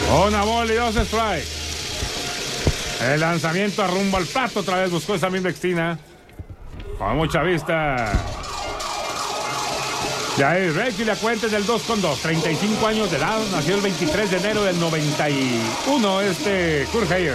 Una bola y 2 strikes. El lanzamiento a rumbo al plato. Otra vez buscó esa misma esquina. Con mucha vista. Jair Reggie, la cuenta es del 2-2. 35 años de edad. Nació el 23 de enero del 91. Kurt Heyer.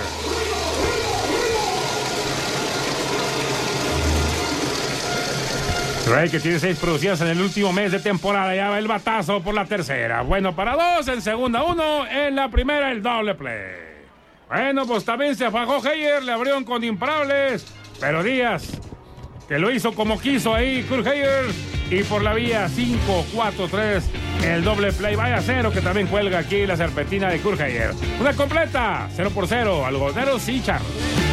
Ray, que tiene 6 producidas en el último mes de temporada. Ya va el batazo por la tercera. Bueno, para 2, en segunda 1, en la primera el doble play. Bueno, pues también se fajó Heyer, le abrieron con imparables, pero Díaz, que lo hizo como quiso ahí, Kurt Heyer, y por la vía 5-4-3, el doble play. Vaya 0 que también cuelga aquí la serpentina de Kurt Heyer. Una completa, 0-0, algodoneros y Charros.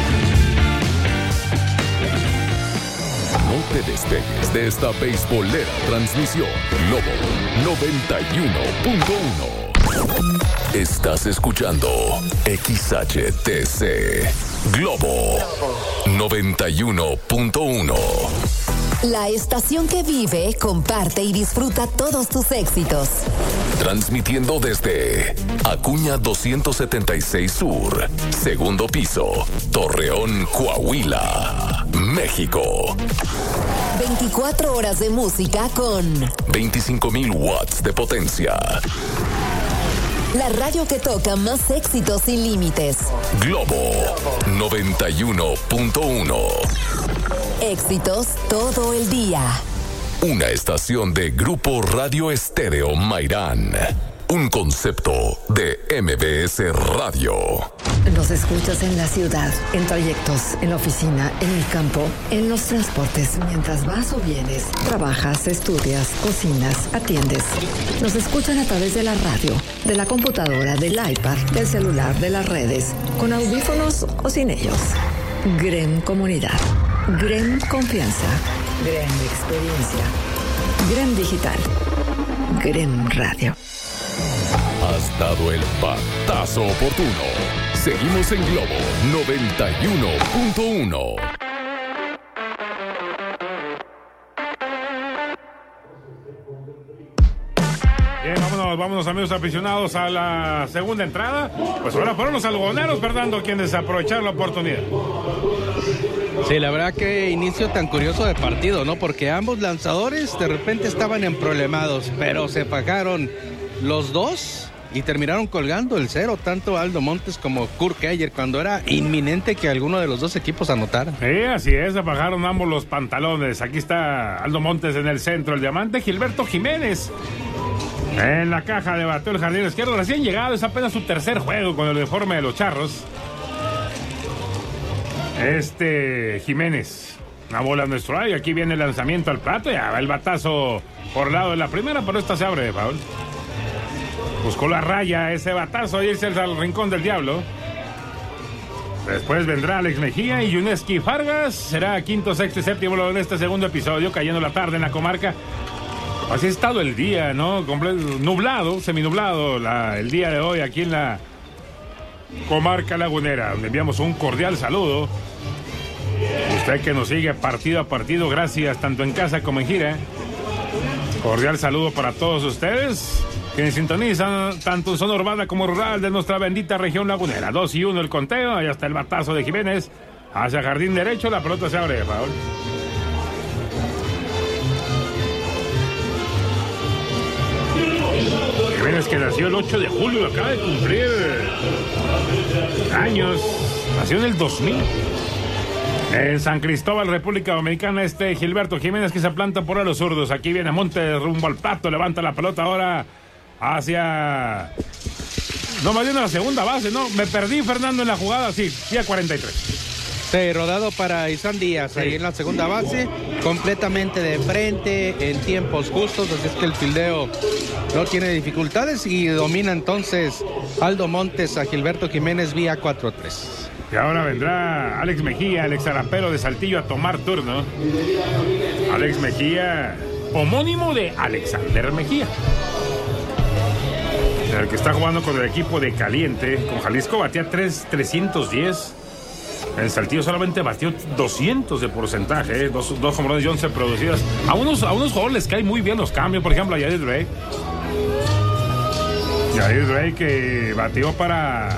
No te despegues de esta beisbolera transmisión. Globo 91.1. Estás escuchando XHTC Globo 91.1. La estación que vive, comparte y disfruta todos tus éxitos. Transmitiendo desde Acuña 276 Sur, segundo piso, Torreón, Coahuila, México. 24 horas de música con 25,000 watts de potencia. La radio que toca más éxitos sin límites. Globo 91.1. Éxitos todo el día. Una estación de Grupo Radio Estéreo Mairán. Un concepto de MBS Radio. Nos escuchas en la ciudad, en trayectos, en la oficina, en el campo, en los transportes, mientras vas o vienes, trabajas, estudias, cocinas, atiendes. Nos escuchan a través de la radio, de la computadora, del iPad, del celular, de las redes, con audífonos o sin ellos. GREM Comunidad, GREM Confianza, GREM Experiencia, GREM Digital, GREM Radio. Has dado el batazo oportuno. Seguimos en Globo 91.1. Bien, vámonos amigos aficionados a la segunda entrada. Pues ahora fueron los algodoneros, Fernando, quienes aprovecharon la oportunidad. Sí, la verdad que inicio tan curioso de partido, ¿no? Porque ambos lanzadores de repente estaban emproblemados, pero se fajaron los dos y terminaron colgando el 0, tanto Aldo Montes como Kurt Heyer, cuando era inminente que alguno de los dos equipos anotara. Sí, así es, se bajaron ambos los pantalones. Aquí está Aldo Montes en el centro, el diamante. Gilberto Jiménez en la caja de bateo, el jardín izquierdo, recién llegado, es apenas su tercer juego con el uniforme de los Charros. Jiménez, una bola nuestro, y aquí viene el lanzamiento al plato, ya va el batazo por lado de la primera, pero esta se abre de foul. Buscó la raya, ese batazo, y irse al rincón del diablo. Después vendrá Alex Mejía y Yuneski Fargas. Será quinto, sexto y séptimo en este segundo episodio, cayendo la tarde en la comarca. Así ha estado el día, ¿no? Nublado, seminublado el día de hoy aquí en la comarca lagunera, donde enviamos un cordial saludo. Usted que nos sigue partido a partido, gracias, tanto en casa como en gira. Cordial saludo para todos ustedes que sintonizan tanto en zona urbana como rural de nuestra bendita región lagunera. 2-1 el conteo, ahí está el batazo de Jiménez hacia jardín derecho, la pelota se abre de foul. Jiménez, que nació el 8 de julio, acaba de cumplir años, nació en el 2000. En San Cristóbal, República Dominicana, Gilberto Jiménez, que se planta por a los zurdos. Aquí viene Montes rumbo al plato, levanta la pelota ahora hacia... No, más bien a la segunda base, ¿no? Me perdí, Fernando, en la jugada, sí, a 43. Sí, rodado para Isan Díaz, ahí en la segunda base, completamente de frente, en tiempos justos, así es que el fildeo no tiene dificultades y domina entonces Aldo Montes a Gilberto Jiménez vía 4-3. Y ahora vendrá Alex Mejía, el exarapero de Saltillo, a tomar turno. Alex Mejía, homónimo de Alexander Mejía, el que está jugando con el equipo de Caliente. Con Jalisco batía 310. En Saltillo solamente batió 200 de porcentaje, dos jonrones y 11 producidas. A unos jugadores les caen muy bien los cambios, por ejemplo a Yadir Rey. Jair Drake, que batió para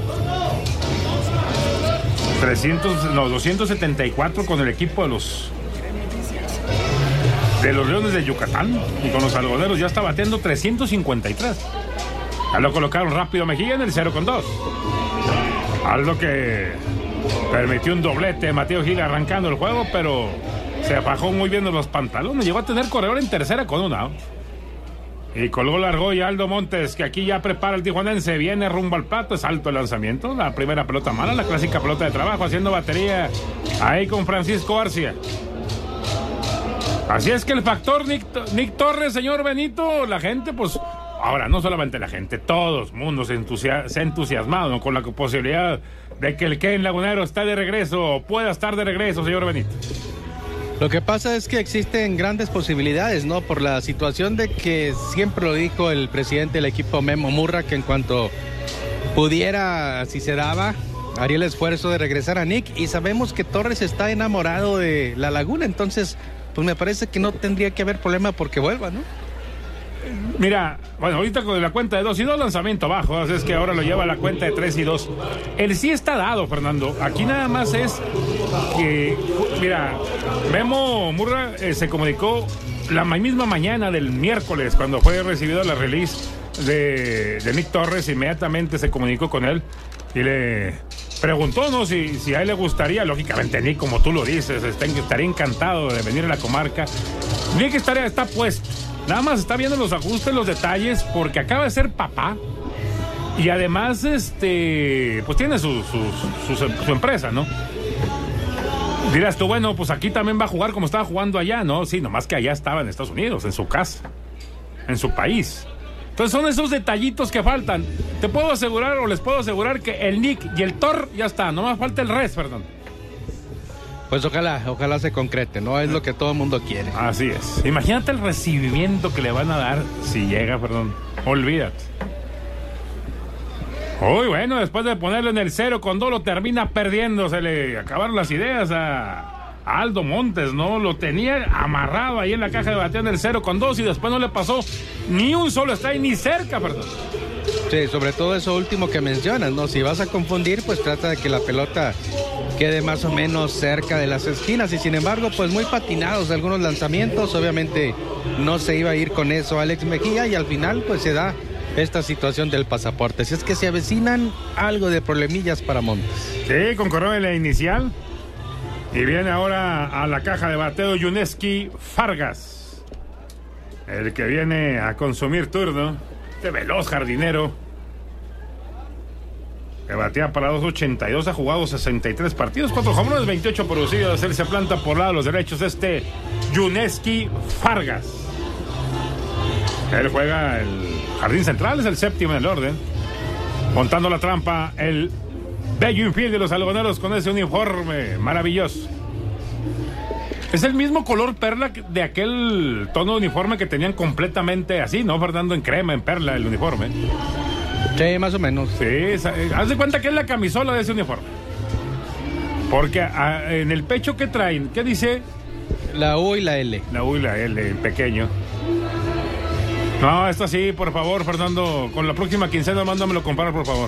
274 con el equipo de los Leones de Yucatán, y con los algodoneros ya está bateando 353. Ya lo colocaron rápido Mejía en el 0-2. Algo que permitió un doblete Mateo Gil arrancando el juego, pero se bajó muy bien de los pantalones. Llegó a tener corredor en tercera con una. Y colgó la argolla Aldo Montes, que aquí ya prepara el tijuanense. Viene rumbo al plato, es alto el lanzamiento. La primera pelota mala, la clásica pelota de trabajo, haciendo batería ahí con Francisco García. Así es que el factor Nick Torres, señor Benito, la gente, pues, ahora no solamente la gente, todo el mundo se ha entusiasmado, ¿no?, con la posibilidad de que el Ken Lagunero esté de regreso, o pueda estar de regreso, señor Benito. Lo que pasa es que existen grandes posibilidades, ¿no? Por la situación de que siempre lo dijo el presidente del equipo, Memo Murra, que en cuanto pudiera, si se daba, haría el esfuerzo de regresar a Nick, y sabemos que Torres está enamorado de la Laguna, entonces pues me parece que no tendría que haber problema porque vuelva, ¿no? Mira, bueno, ahorita con la cuenta de 2-2, lanzamiento bajo, así es que ahora lo lleva a la cuenta de 3-2. El sí está dado, Fernando. Aquí nada más es que, mira, Memo Murra se comunicó la misma mañana del miércoles, cuando fue recibido la release de Nick Torres. Inmediatamente se comunicó con él y le preguntó, ¿no?, si a él le gustaría. Lógicamente Nick, como tú lo dices, estaría encantado de venir a la comarca. Nick está puesto. Nada más está viendo los ajustes, los detalles, porque acaba de ser papá. Y además, pues tiene su empresa, ¿no? Dirás tú, bueno, pues aquí también va a jugar como estaba jugando allá, ¿no? Sí, nomás que allá estaba en Estados Unidos, en su casa, en su país. Entonces son esos detallitos que faltan. Te puedo asegurar, o les puedo asegurar, que el Nick y el Thor ya está. Nomás falta el res, perdón. Pues ojalá se concrete, ¿no? Es lo que todo el mundo quiere. Así es. Imagínate el recibimiento que le van a dar si llega, perdón. Olvídate. Uy, bueno, después de ponerlo en el 0-2, lo termina perdiendo. Se le acabaron las ideas a Aldo Montes, ¿no? Lo tenía amarrado ahí en la caja de bateo en el 0-2 y después no le pasó ni un solo strike, ni cerca, perdón. Sí, sobre todo eso último que mencionas, ¿no? Si vas a confundir, pues trata de que la pelota quede más o menos cerca de las esquinas, y sin embargo, pues muy patinados algunos lanzamientos. Obviamente no se iba a ir con eso Alex Mejía, y al final pues se da esta situación del pasaporte. Si es que se avecinan algo de problemillas para Montes. Sí, con correo en la inicial. Y viene ahora a la caja de bateo Yuneski Fargas, el que viene a consumir turno. Este veloz jardinero que batea para 2.82, ha jugado 63 partidos, 4 home runs, 28 producidos. Él se planta por lado de los derechos, Yuneski Fargas. Él juega el jardín central, es el séptimo en el orden. Montando la trampa, el bello infiel de los algodoneros con ese uniforme maravilloso. Es el mismo color perla de aquel tono de uniforme que tenían completamente así, ¿no, Fernando? En crema, en perla, el uniforme. Sí, más o menos. Sí, haz de cuenta que es la camisola de ese uniforme. Porque en el pecho, ¿qué traen? ¿Qué dice? La U y la L. La U y la L, en pequeño. No, esto sí, por favor, Fernando. Con la próxima quincena, mándamelo comprar, por favor.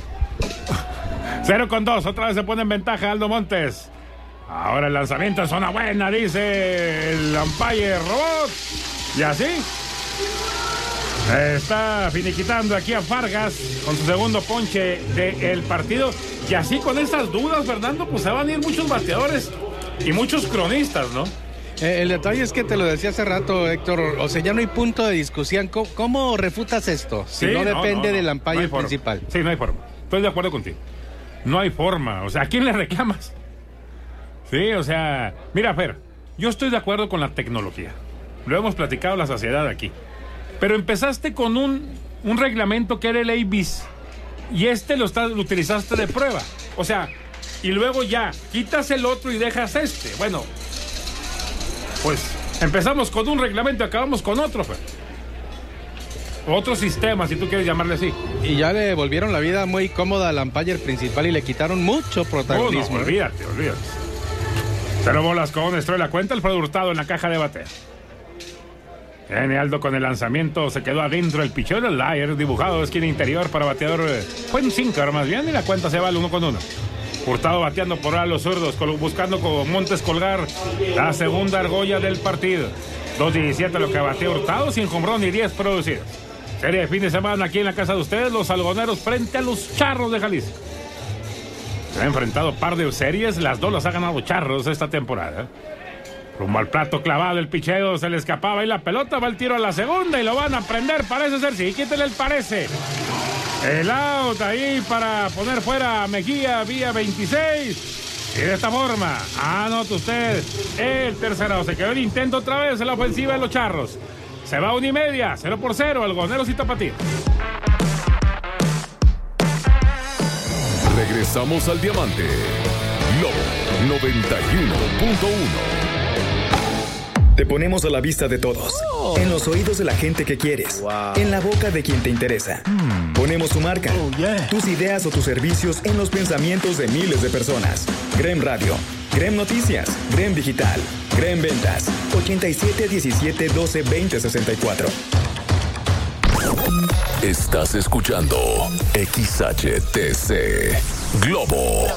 0-2, otra vez se pone en ventaja Aldo Montes. Ahora el lanzamiento en zona buena, dice el umpire robot. Y así está finiquitando aquí a Fargas con su segundo ponche del partido. Y así con esas dudas, Fernando, pues se van a ir muchos bateadores y muchos cronistas, ¿no? El detalle es que te lo decía hace rato, Héctor, o sea, ya no hay punto de discusión. ¿Cómo refutas esto? Si sí, no depende del umpire principal. Sí, no hay forma. Estoy de acuerdo contigo. No hay forma. O sea, ¿a quién le reclamas? Sí, o sea, mira, Fer, yo estoy de acuerdo con la tecnología. Lo hemos platicado a la saciedad aquí. Pero empezaste con un reglamento que era el ABIS y lo utilizaste de prueba. O sea, y luego ya quitas el otro y dejas este. Bueno, pues empezamos con un reglamento y acabamos con otro, Fer. Otro sistema, si tú quieres llamarle así. Y ya le volvieron la vida muy cómoda al umpire principal y le quitaron mucho protagonismo. No, olvídate. 0 bolas con Estrella cuenta, Alfredo Hurtado en la caja de bateo. Viene Aldo con el lanzamiento, se quedó adentro el picheo del Layer, dibujado esquina interior para bateador. Fue un sinker más bien y la cuenta se va al 1-1. Hurtado bateando por a los zurdos, buscando con Montes colgar la segunda argolla del partido. 2.17 lo que bateó Hurtado, sin home run y 10 producidos. Serie de fin de semana aquí en la casa de ustedes, los algoneros frente a los Charros de Jalisco. Se han enfrentado par de series, las dos las ha ganado Charros esta temporada. Rumbo al plato clavado, el picheo se le escapaba y la pelota va el tiro a la segunda y lo van a prender, parece ser, sí, quítele el parece. El out ahí para poner fuera a Mejía vía 26. Y de esta forma, anota usted el tercero. Se quedó el intento otra vez en la ofensiva de los Charros. Se va 1.5, 0-0, algoneros y tapatíos. Regresamos al diamante. Lobo 91.1. Te ponemos a la vista de todos, en los oídos de la gente que quieres, en la boca de quien te interesa. Ponemos tu marca, tus ideas o tus servicios en los pensamientos de miles de personas. Grem Radio, Grem Noticias, Grem Digital, Grem Ventas, 87 17 12 20 64. Estás escuchando XHTC Globo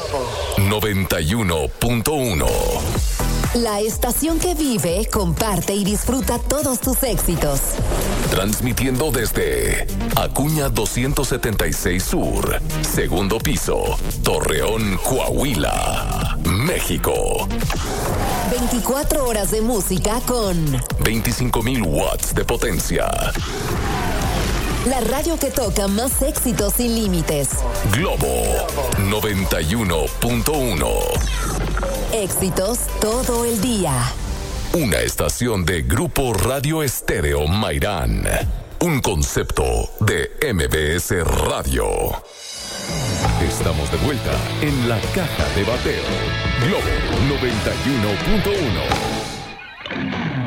91.1. La estación que vive, comparte y disfruta todos tus éxitos. Transmitiendo desde Acuña 276 Sur, segundo piso, Torreón, Coahuila, México. 24 horas de música con 25,000 watts de potencia. la radio que toca más éxitos sin límites. Globo 91.1. Éxitos todo el día. Una estación de Grupo Radio Estéreo Mairán. Un concepto de MBS Radio. Estamos de vuelta en la caja de bateo. Globo 91.1.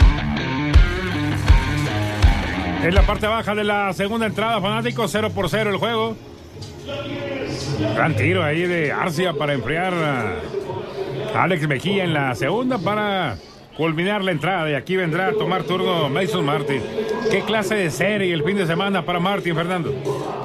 En la parte baja de la segunda entrada, fanáticos, 0-0 el juego. Gran tiro ahí de Arcia para enfriar a Alex Mejía en la segunda para culminar la entrada. Y aquí vendrá a tomar turno Mason Martin. ¿Qué clase de serie el fin de semana para Martin, Fernando?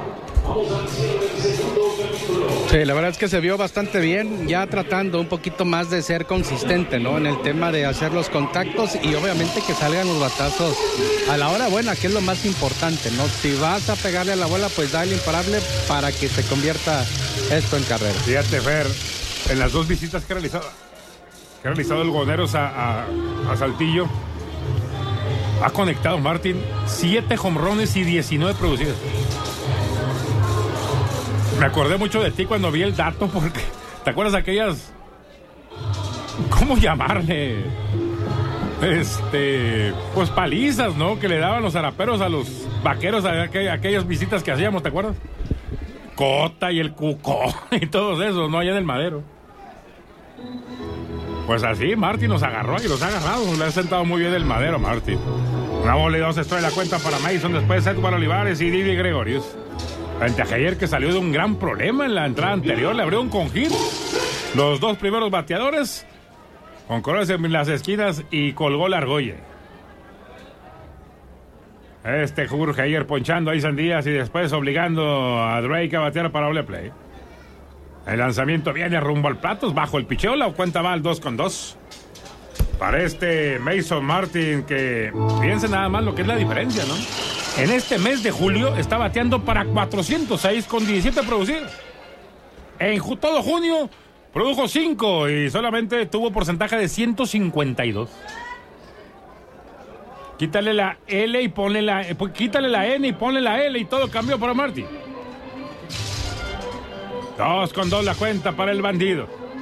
Sí, la verdad es que se vio bastante bien, ya tratando un poquito más de ser consistente, ¿no? En el tema de hacer los contactos y obviamente que salgan los batazos a la hora buena, que es lo más importante, ¿no? Si vas a pegarle a la bola, pues dale imparable para que se convierta esto en carrera. Fíjate, Fer, en las dos visitas que ha realizado el Goneros a Saltillo, ha conectado Martin 7 jonrones y 19 producidos. Me acordé mucho de ti cuando vi el dato, porque ¿te acuerdas de aquellas? ¿Cómo llamarle? Pues palizas, ¿no? Que le daban los zaraperos a los vaqueros a aquellas visitas que hacíamos, ¿te acuerdas? Cota y el Cucó y todos esos, ¿no? Allá en el Madero. Pues así, Martín nos agarró y los ha agarrado. Le ha sentado muy bien el Madero, Martín. Una bola y dos extrae la cuenta para Mason, después Edward Olivares y Didi Gregorius. Frente a Javier, que salió de un gran problema en la entrada anterior, le abrió un con hit. Los dos primeros bateadores con colores en las esquinas y colgó la argolla. Jorge ayer ponchando a Isan Díaz y después obligando a Drake a batear para doble play. El lanzamiento viene rumbo al plato, bajo el picheo, la cuenta va al 2-2. Para Mason Martin, que piense nada más lo que es la diferencia, ¿no? En este mes de julio está bateando para 406 con 17 producidos. En todo junio produjo 5 y solamente tuvo porcentaje de 152. Quítale la L y ponle quítale la N y ponle la L y todo cambió para Martin. 2-2 la cuenta para el bandido.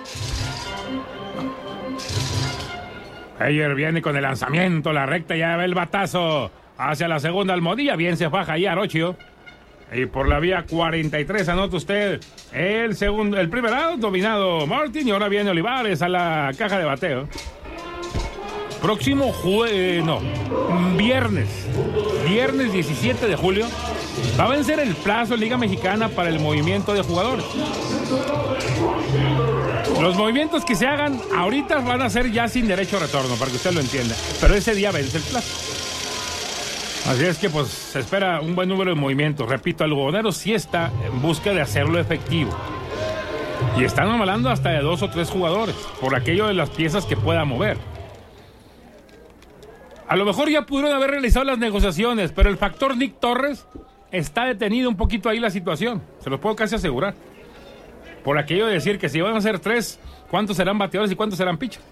Ayer viene con el lanzamiento, la recta, ya ve el batazo hacia la segunda Almodilla, bien se faja ahí Arochio. Y por la vía 43 anota usted el primer out dominado Martin y ahora viene Olivares a la caja de bateo. Próximo viernes 17 de julio va a vencer el plazo en Liga Mexicana para el movimiento de jugadores. Los movimientos que se hagan ahorita van a ser ya sin derecho a retorno, para que usted lo entienda. Pero ese día vence el plazo. Así es que pues se espera un buen número de movimientos. Repito, Algodoneros sí está en busca de hacerlo efectivo. Y están amalando hasta de 2 o 3 jugadores, por aquello de las piezas que pueda mover. A lo mejor ya pudieron haber realizado las negociaciones, pero el factor Nick Torres está detenido un poquito ahí la situación. Se los puedo casi asegurar. Por aquello de decir que si van a ser 3, ¿cuántos serán bateadores y cuántos serán pitchers?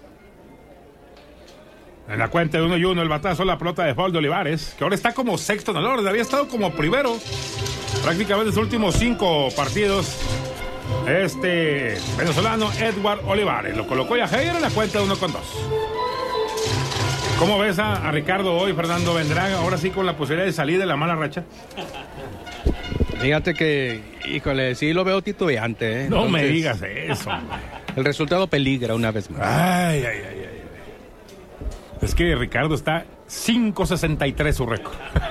En la cuenta de 1-1, el batazo, la pelota de foul de Olivares, que ahora está como sexto en el orden. Había estado como primero prácticamente en los últimos 5 partidos. Venezolano Edward Olivares lo colocó ya Javier en la cuenta de 1-2. ¿Cómo ves a Ricardo hoy? Fernando, vendrá ahora sí con la posibilidad de salir de la mala racha. Fíjate que, híjole, sí lo veo titubeante, ¿eh? No me digas eso. El resultado peligra una vez más. Ay. Es que Ricardo está 5.63 su récord.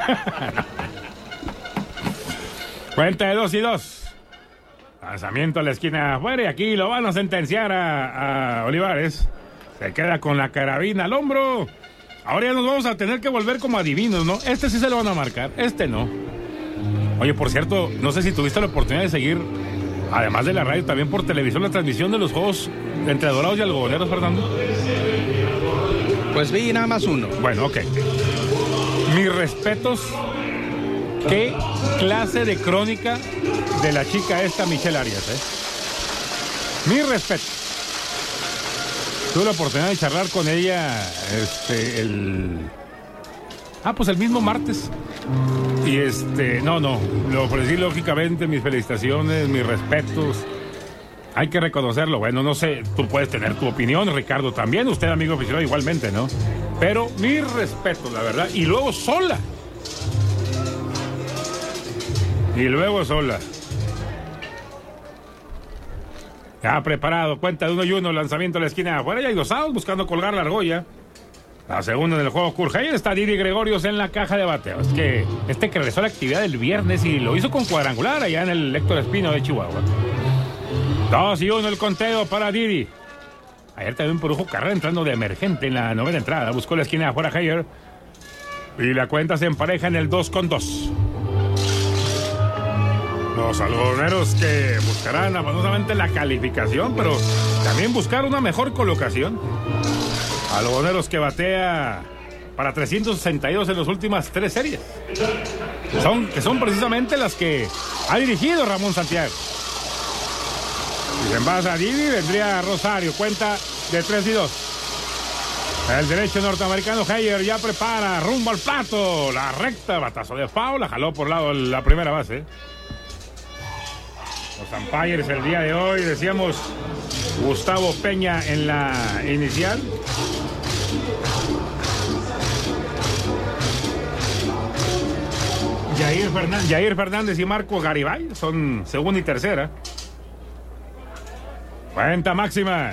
Cuenta de 2-2. Lanzamiento a la esquina afuera y aquí lo van a sentenciar a Olivares. Se queda con la carabina al hombro. Ahora ya nos vamos a tener que volver como adivinos, ¿no? Este sí se lo van a marcar, este no. Oye, por cierto, no sé si tuviste la oportunidad de seguir, además de la radio, también por televisión, la transmisión de los juegos entre Dorados y Algodoneros, Fernando. Pues vi nada más uno. Bueno, ok. Mis respetos. ¿Qué clase de crónica de la chica esta Michelle Arias, Mis respetos. Tuve la oportunidad de charlar con ella el mismo martes. Y le ofrecí lógicamente mis felicitaciones, mis respetos. Hay que reconocerlo. Bueno, no sé, tú puedes tener tu opinión, Ricardo también, usted amigo aficionado igualmente, ¿no? Pero mis respetos, la verdad. Y luego sola. Ya preparado, cuenta de 1-1, lanzamiento a la esquina de afuera. Ya hay 2 outs buscando colgar la argolla. La segunda en el juego, Kurt Heyer. Está Didi Gregorios en la caja de bateo. Es que que regresó a la actividad del viernes y lo hizo con cuadrangular allá en el Héctor Espino de Chihuahua. 2-1 el conteo para Didi. Ayer también produjo carrera entrando de emergente en la 9ª entrada. Buscó la esquina de afuera Heyer. Y la cuenta se empareja en el 2-2. Los algodoneros que buscarán afanosamente la calificación, pero también buscar una mejor colocación. Algodoneros que batea para 362 en las últimas 3 series. Que son precisamente las que ha dirigido Ramón Santiago. Si se envasa a Didi, vendría Rosario. Cuenta de 3-2. El derecho norteamericano Heyer ya prepara rumbo al plato. La recta, batazo de foul, la jaló por lado la primera base. Los umpires el día de hoy, decíamos, Gustavo Peña en la inicial. Jair Fernández y Marco Garibay son segunda y tercera. Cuenta máxima.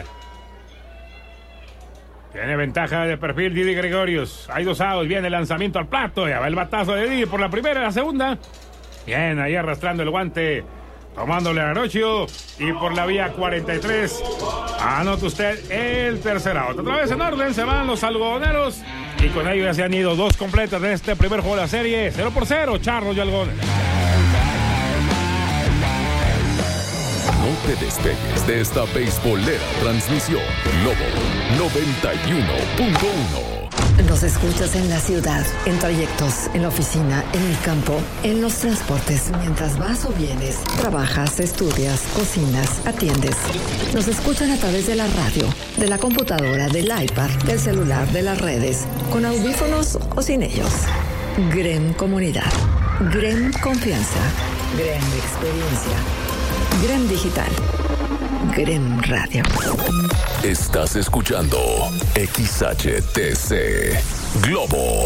Tiene ventaja de perfil Didi Gregorios. Hay 2 outs, viene el lanzamiento al plato. Ya va el batazo de Didi por la primera y la segunda. Bien, ahí arrastrando el guante. Tomándole a Arocho y por la vía 43 anota usted el tercer out. Otra vez en orden se van los algodoneros y con ello ya se han ido 2 completas en este primer juego de la serie. 0-0, Charros y Algodoneros. No te despegues de esta beisbolera transmisión. Globo 91.1. Nos escuchas en la ciudad, en trayectos, en la oficina, en el campo, en los transportes, mientras vas o vienes, trabajas, estudias, cocinas, atiendes. Nos escuchan a través de la radio, de la computadora, del iPad, del celular, de las redes, con audífonos o sin ellos. GREM Comunidad, GREM Confianza, GREM Experiencia, GREM Digital, GREM Radio. Estás escuchando XHTC Globo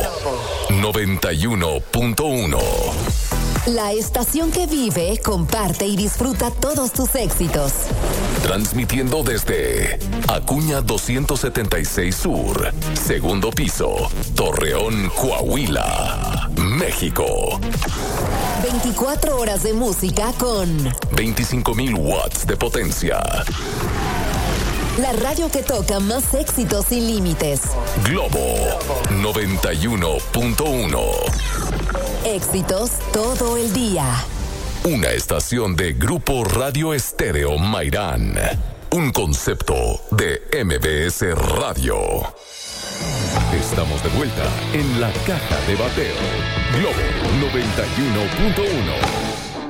91.1. La estación que vive, comparte y disfruta todos tus éxitos. Transmitiendo desde Acuña 276 Sur, segundo piso, Torreón, Coahuila, México. 24 horas de música con 25,000 watts de potencia. La radio que toca más éxitos sin límites. Globo 91.1. Éxitos todo el día. Una estación de Grupo Radio Estéreo Mairán. Un concepto de MBS Radio. Estamos de vuelta en la caja de bateo. Globo 91.1.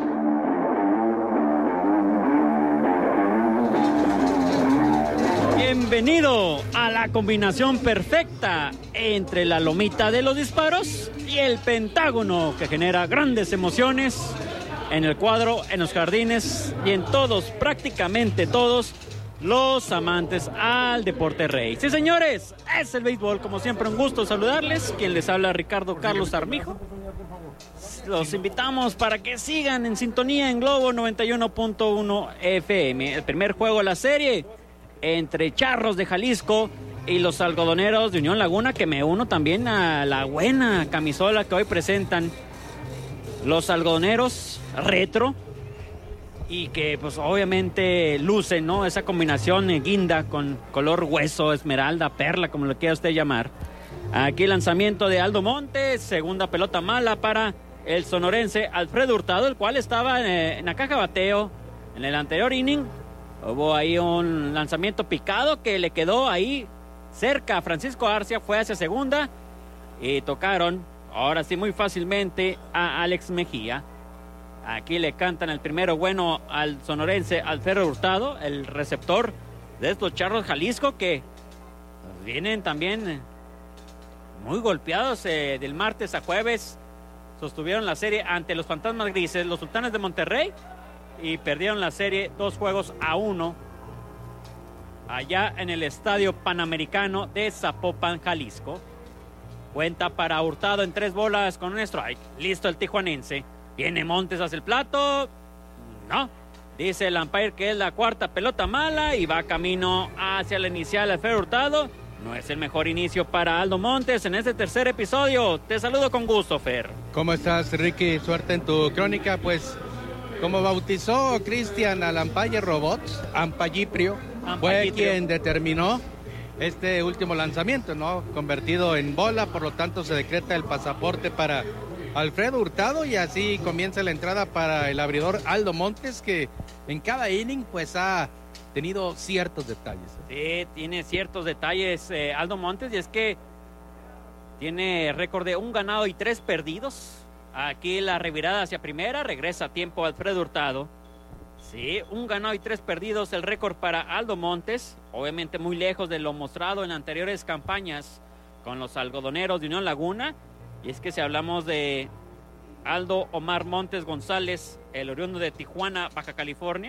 Bienvenido a la combinación perfecta entre la lomita de los disparos y el pentágono que genera grandes emociones en el cuadro, en los jardines y en todos, prácticamente todos, los amantes al deporte rey. Sí, señores, es el béisbol. Como siempre, un gusto saludarles. Quien les habla, Ricardo Carlos Armijo. Los invitamos para que sigan en sintonía en Globo 91.1 FM. El primer juego de la serie entre Charros de Jalisco y los Algodoneros de Unión Laguna, que me uno también a la buena camisola que hoy presentan los Algodoneros retro, y que pues obviamente lucen, ¿no? Esa combinación guinda con color hueso, esmeralda, perla, como lo quiera usted llamar. Aquí el lanzamiento de Aldo Montes, segunda pelota mala para el sonorense Alfredo Hurtado, el cual estaba en la caja de bateo en el anterior inning. Hubo ahí un lanzamiento picado que le quedó ahí cerca a Francisco Arcia, fue hacia segunda y tocaron, ahora sí muy fácilmente, a Alex Mejía. Aquí le cantan el primero bueno al sonorense Alfredo Hurtado, el receptor de estos Charros Jalisco, que vienen también muy golpeados del martes a jueves. Sostuvieron la serie ante los Fantasmas Grises, los Sultanes de Monterrey, y perdieron la serie 2-1 allá en el Estadio Panamericano de Zapopan, Jalisco. Cuenta para Hurtado en 3 bolas con un strike. Listo el tijuanense. Viene Montes hacia el plato. No. Dice el umpire que es la cuarta pelota mala y va camino hacia la inicial Alfredo Hurtado. No es el mejor inicio para Aldo Montes en este tercer episodio. Te saludo con gusto, Fer. ¿Cómo estás, Ricky? Suerte en tu crónica. Pues, como bautizó Cristian al umpire robot, Ampalliprio, fue quien determinó este último lanzamiento, ¿no? Convertido en bola, por lo tanto se decreta el pasaporte para Alfredo Hurtado y así comienza la entrada para el abridor Aldo Montes, que en cada inning pues ha tenido ciertos detalles. Sí, tiene ciertos detalles Aldo Montes, y es que tiene récord de 1 ganado y 3 perdidos. Aquí la revirada hacia primera, regresa a tiempo Alfredo Hurtado. Sí, 1 ganado y 3 perdidos el récord para Aldo Montes, obviamente muy lejos de lo mostrado en anteriores campañas con los Algodoneros de Unión Laguna. Y es que si hablamos de Aldo Omar Montes González, el oriundo de Tijuana, Baja California,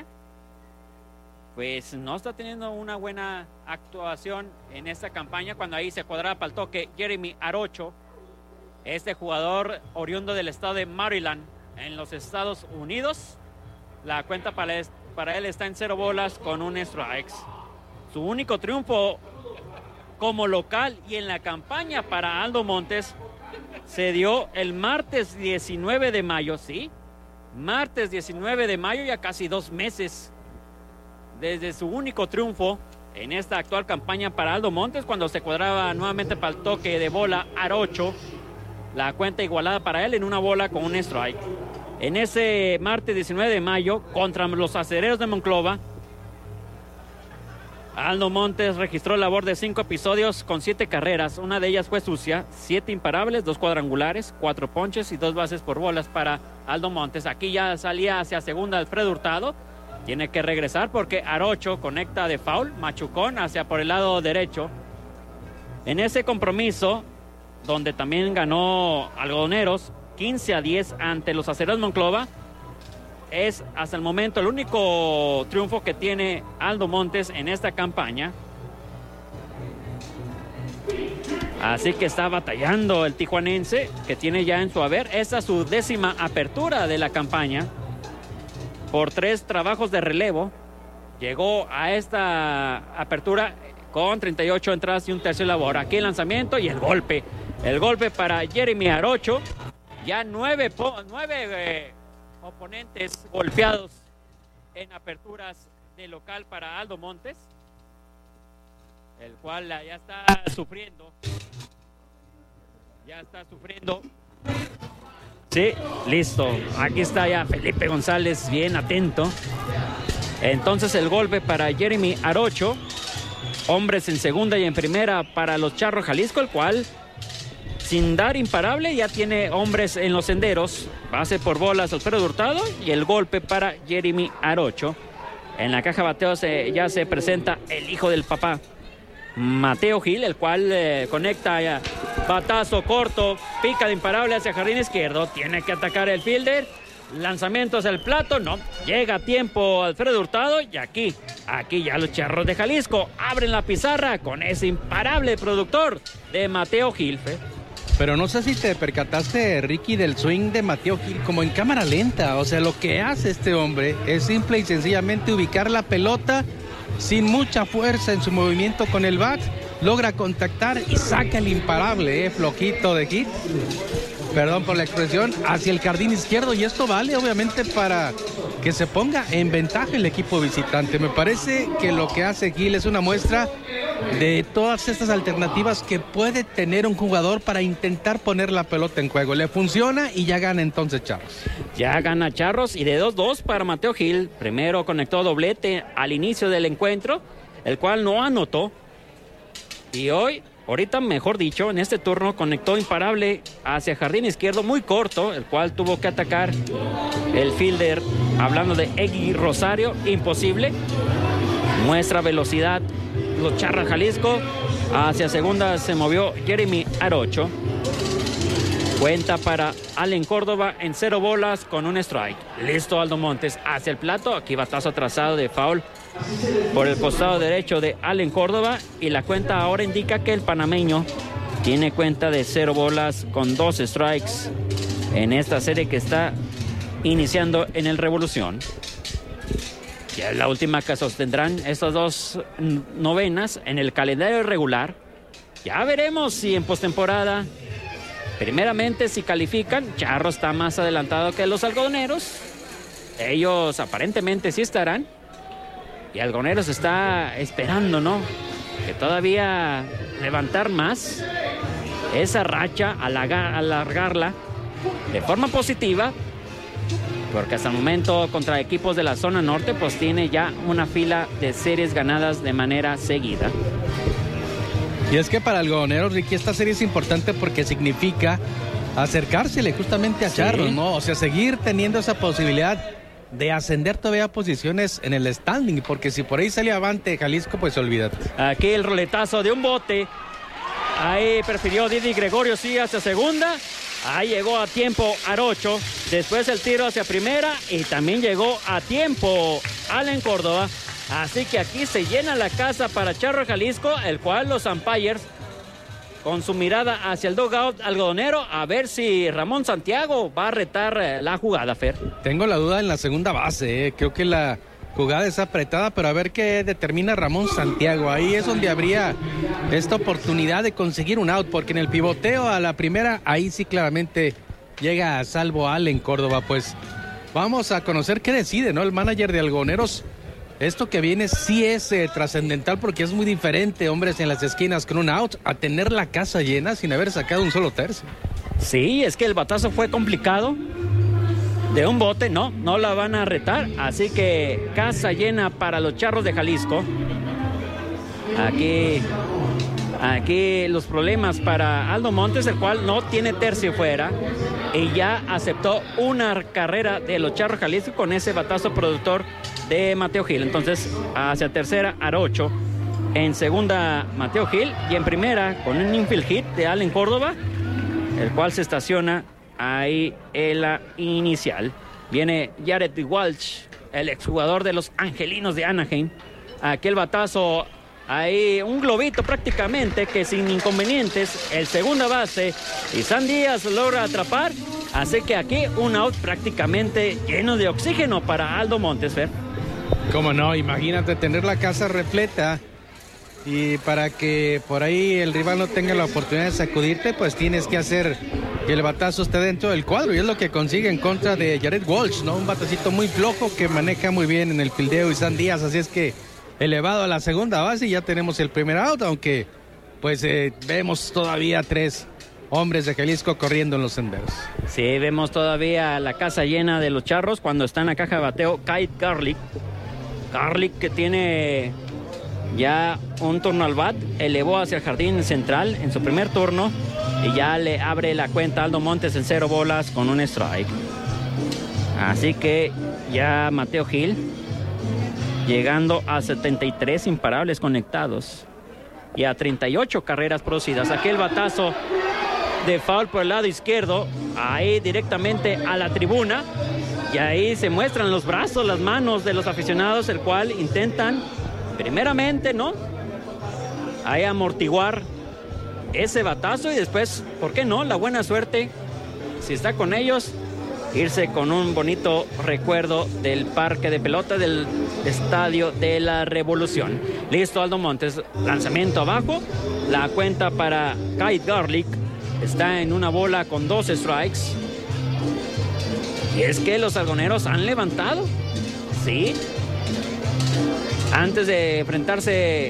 pues no está teniendo una buena actuación en esta campaña, cuando ahí se cuadraba para el toque Jeremy Arocho, este jugador oriundo del estado de Maryland en los Estados Unidos. La cuenta para él está en 0 bolas con un strike. Su único triunfo como local y en la campaña para Aldo Montes se dio el martes 19 de mayo, ¿sí? Martes 19 de mayo, ya casi 2 meses desde su único triunfo en esta actual campaña para Aldo Montes, cuando se cuadraba nuevamente para el toque de bola Arocho. La cuenta igualada para él en 1 bola con un strike. En ese martes 19 de mayo, contra los Acereros de Monclova, Aldo Montes registró labor de 5 episodios con 7 carreras. Una de ellas fue sucia, 7 imparables, 2 cuadrangulares, 4 ponches y 2 bases por bolas para Aldo Montes. Aquí ya salía hacia segunda Alfredo Hurtado. Tiene que regresar porque Arocho conecta de foul, machucón hacia por el lado derecho. En ese compromiso, donde también ganó Algodoneros 15-10 ante los Acereros de Monclova, es hasta el momento el único triunfo que tiene Aldo Montes en esta campaña. Así que está batallando el tijuanense, que tiene ya en su haber esta su 10ª apertura de la campaña. Por 3 trabajos de relevo llegó a esta apertura con 38 entradas y un tercio de labor. Aquí el lanzamiento y el golpe. El golpe para Jeremy Arocho. Ya 9 oponentes golpeados en aperturas de local para Aldo Montes, el cual ya está sufriendo Sí, listo. Aquí está ya Felipe González, bien atento. Entonces el golpe para Jeremy Arocho. Hombres en segunda y en primera para los Charros Jalisco, el cual, sin dar imparable, ya tiene hombres en los senderos. Base por bolas Alfredo Hurtado y el golpe para Jeremy Arocho. En la caja bateo ya se presenta el hijo del papá, Mateo Gil, el cual conecta ya, batazo corto, pica de imparable hacia jardín izquierdo. Tiene que atacar el fielder. Lanzamiento hacia el plato, no. Llega a tiempo Alfredo Hurtado y aquí ya los Charros de Jalisco abren la pizarra con ese imparable productor de Mateo Gil. Pero no sé si te percataste, Ricky, del swing de Mateo Gil como en cámara lenta. O sea, lo que hace este hombre es simple y sencillamente ubicar la pelota sin mucha fuerza en su movimiento con el bat. Logra contactar y saca el imparable, flojito de hit. Perdón por la expresión, hacia el jardín izquierdo. Y esto vale, obviamente, para que se ponga en ventaja el equipo visitante. Me parece que lo que hace Gil es una muestra de todas estas alternativas que puede tener un jugador para intentar poner la pelota en juego. Le funciona y ya gana entonces Charros. Ya gana Charros y de 2-2 para Mateo Gil. Primero conectó doblete al inicio del encuentro, el cual no anotó. Y ahorita mejor dicho, en este turno conectó imparable hacia jardín izquierdo muy corto, el cual tuvo que atacar el fielder, hablando de Egui Rosario, imposible. Muestra velocidad los Charros Jalisco. Hacia segunda se movió Jeremy Arocho. Cuenta para Allen Córdoba en 0 bolas con un strike. Listo Aldo Montes hacia el plato. Aquí batazo trazado de foul por el costado derecho de Allen Córdoba. Y la cuenta ahora indica que el panameño tiene cuenta de 0 bolas con 2 strikes en esta serie que está iniciando en el Revolución. Ya es la última que sostendrán estas dos novenas en el calendario regular. Ya veremos si en postemporada, primeramente si califican. Charros está más adelantado que los algodoneros. Ellos aparentemente sí estarán. Y Algodoneros está esperando, ¿no?, que todavía levantar más esa racha, alargarla de forma positiva. Porque hasta el momento contra equipos de la zona norte pues tiene ya una fila de series ganadas de manera seguida. Y es que para Algodoneros, Ricky, esta serie es importante porque significa acercársele justamente a Charros, ¿no? O sea, seguir teniendo esa posibilidad de ascender todavía a posiciones en el standing, porque si por ahí sale avante Jalisco, pues olvídate. Aquí el roletazo de un bote. Ahí prefirió Didi Gregorio, sí, hacia segunda. Ahí llegó a tiempo Arocho. Después el tiro hacia primera y también llegó a tiempo Allen Córdoba. Así que aquí se llena la casa para Charros Jalisco, el cual los umpires, con su mirada hacia el dugout algodonero, a ver si Ramón Santiago va a retar la jugada, Fer. Tengo la duda en la segunda base, creo que la jugada es apretada, pero a ver qué determina Ramón Santiago. Ahí es donde habría esta oportunidad de conseguir un out, porque en el pivoteo a la primera, ahí sí claramente llega a salvo Allen Córdoba. Pues vamos a conocer qué decide, ¿no?, el manager de Algodoneros. Esto que viene sí es trascendental, porque es muy diferente, hombres en las esquinas con un out, a tener la casa llena sin haber sacado un solo tercio. Sí, es que el batazo fue complicado. De un bote, no la van a retar. Así que casa llena para los Charros de Jalisco. Aquí los problemas para Aldo Montes, el cual no tiene tercio fuera. Y ya aceptó una carrera de los Charros Jalisco con ese batazo productor de Mateo Gil. Entonces, hacia tercera, Arocho. En segunda, Mateo Gil. Y en primera, con un infield hit de Allen Córdoba, el cual se estaciona ahí en la inicial. Viene Jared Walsh, el exjugador de los Angelinos de Anaheim. Aquel batazo, ahí un globito prácticamente, que sin inconvenientes, el segunda base, Isan Díaz logra atrapar. Así que aquí un out prácticamente lleno de oxígeno para Aldo Montes, Fer. Cómo no, imagínate tener la casa repleta y para que por ahí el rival no tenga la oportunidad de sacudirte, pues tienes que hacer que el batazo esté dentro del cuadro, y es lo que consigue en contra de Jared Walsh, ¿no? Un batacito muy flojo que maneja muy bien en el fildeo Isan Díaz, así es que elevado a la segunda base y ya tenemos el primer out, aunque pues vemos todavía tres hombres de Jalisco corriendo en los senderos. Sí, vemos todavía la casa llena de los Charros cuando está en la caja de bateo Kyle Garlick. Garlick, que tiene ya un turno al bat, elevó hacia el jardín central en su primer turno y ya le abre la cuenta a Aldo Montes en 0 bolas con un strike. Así que ya Mateo Gil llegando a 73 imparables conectados y a 38 carreras producidas. Aquel batazo de foul por el lado izquierdo, ahí directamente a la tribuna, y ahí se muestran los brazos, las manos de los aficionados, el cual intentan primeramente, ¿no?, ahí amortiguar ese batazo y después, ¿por qué no?, la buena suerte, si está con ellos, irse con un bonito recuerdo del parque de pelota del Estadio de la Revolución. Listo Aldo Montes, lanzamiento abajo, la cuenta para Kyle Garlick está en 1 bola con 2 strikes. Y es que los algoneros han levantado, sí. Antes de enfrentarse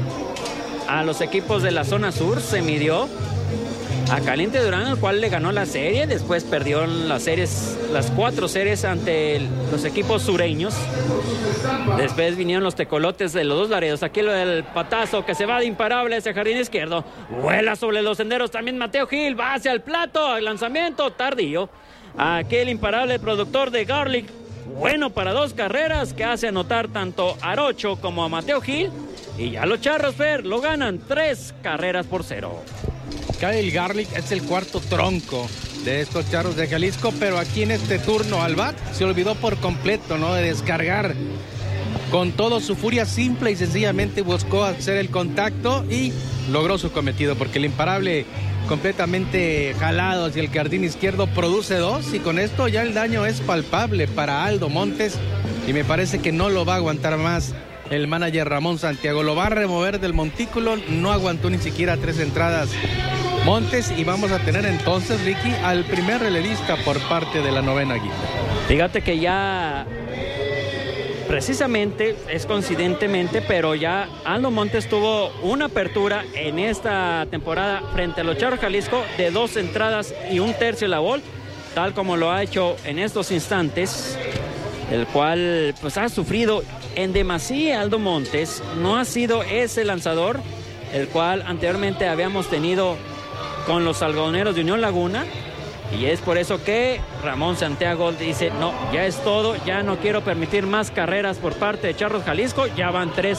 a los equipos de la zona sur, se midió a Caliente Durán, el cual le ganó la serie. Después perdió las 4 series ante los equipos sureños. Después vinieron los tecolotes de los 2 Laredos. Aquí el patazo que se va de imparable hacia el jardín izquierdo. Vuela sobre los senderos también Mateo Gil. Va hacia el plato. El lanzamiento tardío. Aquel imparable productor de Garlic. Bueno para 2 carreras que hace anotar tanto a Arocho como a Mateo Gil. Y ya los Charros, Fer, lo ganan 3 carreras por 0. Kyle Garlick es el cuarto tronco de estos Charros de Jalisco, pero aquí en este turno al bat se olvidó por completo, ¿no?, de descargar con todo su furia. Simple y sencillamente buscó hacer el contacto y logró su cometido, porque el imparable completamente jalado hacia el jardín izquierdo produce 2 y con esto ya el daño es palpable para Aldo Montes y me parece que no lo va a aguantar más el manager Ramón Santiago. Lo va a remover del montículo, no aguantó ni siquiera 3 entradas Montes y vamos a tener entonces, Ricky, al primer relevista por parte de la 9ª guía. Fíjate que ya precisamente, es coincidentemente, pero ya Aldo Montes tuvo una apertura en esta temporada frente a los Charros Jalisco de 2 entradas y 1/3 la bola, tal como lo ha hecho en estos instantes, el cual pues ha sufrido en demasía Aldo Montes. No ha sido ese lanzador el cual anteriormente habíamos tenido con los algodoneros de Unión Laguna, y es por eso que Ramón Santiago dice, no, ya es todo, ya no quiero permitir más carreras por parte de Charros Jalisco. Ya van 3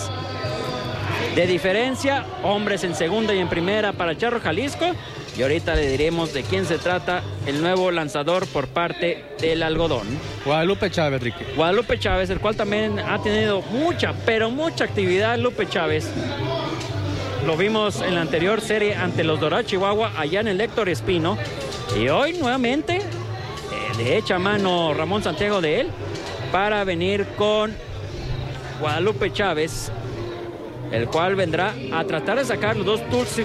de diferencia, hombres en segunda y en primera para Charros Jalisco, y ahorita le diremos de quién se trata el nuevo lanzador por parte del algodón. Guadalupe Chávez, Ricky. Guadalupe Chávez, el cual también ha tenido mucha, pero mucha actividad. Lupe Chávez lo vimos en la anterior serie ante los Dorados Chihuahua, allá en el Héctor Espino, y hoy nuevamente de hecha mano Ramón Santiago de él para venir con Guadalupe Chávez, el cual vendrá a tratar de sacar los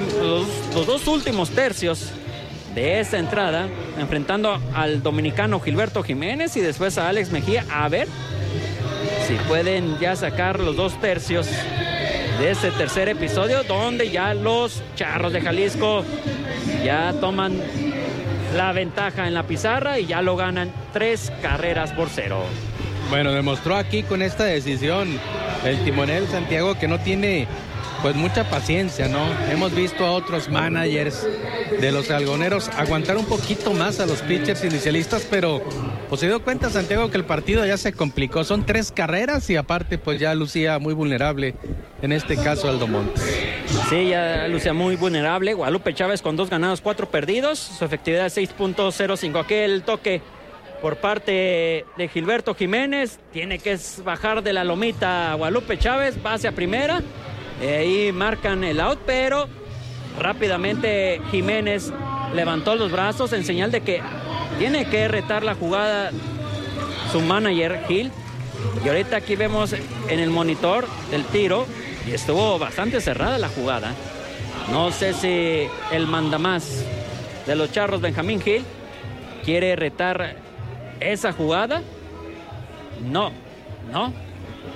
2 últimos tercios de esta entrada, enfrentando al dominicano Gilberto Jiménez y después a Alex Mejía, a ver si pueden ya sacar los 2 tercios de este tercer episodio, donde ya los Charros de Jalisco ya toman la ventaja en la pizarra y ya lo ganan 3 carreras por 0. Bueno, demostró aquí con esta decisión el timonel Santiago que no tiene pues mucha paciencia, ¿no? Hemos visto a otros managers de los algoneros aguantar un poquito más a los pitchers inicialistas, pero pues se dio cuenta Santiago que el partido ya se complicó. Son 3 carreras y aparte pues ya lucía muy vulnerable, en este caso Aldo Montes. Sí, ya lucía muy vulnerable. Guadalupe Chávez con 2 ganados, 4 perdidos, su efectividad es 6.05. Aquel toque por parte de Gilberto Jiménez, tiene que bajar de la lomita a Guadalupe Chávez, va hacia primera, ahí marcan el out, pero rápidamente Jiménez levantó los brazos en señal de que tiene que retar la jugada su manager Gil, y ahorita aquí vemos en el monitor del tiro, y estuvo bastante cerrada la jugada. No sé si el mandamás de los Charros, Benjamín Gil, quiere retar esa jugada. No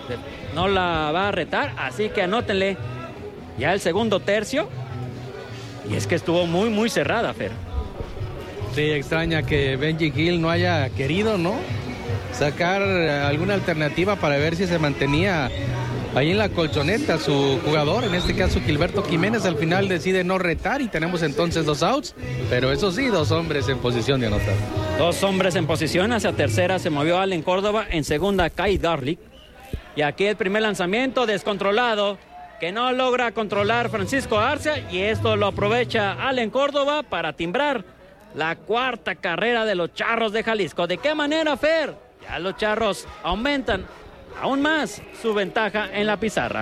la va a retar, así que anótenle ya el segundo tercio. Y es que estuvo muy, muy cerrada, Fer. Sí, extraña que Benji Gil no haya querido, ¿no? Sacar alguna alternativa para ver si se mantenía ahí en la colchoneta su jugador, en este caso Gilberto Jiménez. Al final decide no retar y tenemos entonces 2 outs, pero eso sí, 2 hombres en posición de anotar. 2 hombres en posición, hacia tercera se movió Allen Córdoba, en segunda Kai Garlic. Y aquí el primer lanzamiento descontrolado, que no logra controlar Francisco Arcia, y esto lo aprovecha Allen Córdoba para timbrar la 4ª carrera de los Charros de Jalisco. ¿De qué manera, Fer? Ya los Charros aumentan aún más su ventaja en la pizarra.